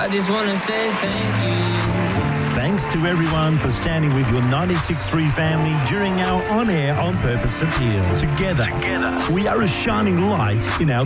I just wanna say thank you. Thanks to everyone for standing with your 96.3 family during our on-air On Purpose appeal. Together, we are a shining light in our